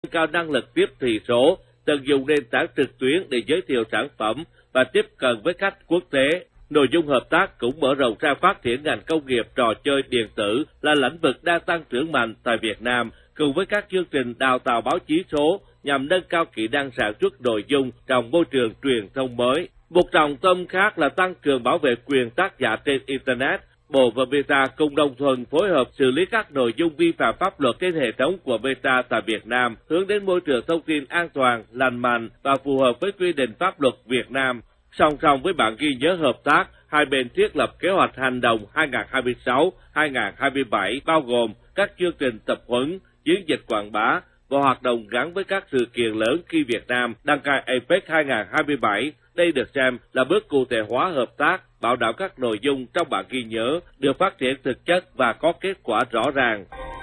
nâng cao năng lực tiếp thị số, tận dụng nền tảng trực tuyến để giới thiệu sản phẩm và tiếp cận với khách quốc tế. Nội dung hợp tác cũng mở rộng ra phát triển ngành công nghiệp trò chơi điện tử là lĩnh vực đang tăng trưởng mạnh tại Việt Nam, cùng với các chương trình đào tạo báo chí số nhằm nâng cao kỹ năng sản xuất nội dung trong môi trường truyền thông mới. Một trọng tâm khác là tăng cường bảo vệ quyền tác giả trên Internet. Bộ và Meta cùng đồng thuận phối hợp xử lý các nội dung vi phạm pháp luật trên hệ thống của Meta tại Việt Nam, hướng đến môi trường thông tin an toàn, lành mạnh và phù hợp với quy định pháp luật Việt Nam. Song song với bản ghi nhớ hợp tác, hai bên thiết lập kế hoạch hành động 2026-2027 bao gồm các chương trình tập huấn, chiến dịch quảng bá và hoạt động gắn với các sự kiện lớn khi Việt Nam đăng cai APEC 2027. Đây được xem là bước cụ thể hóa hợp tác, bảo đảm các nội dung trong bản ghi nhớ được phát triển thực chất và có kết quả rõ ràng.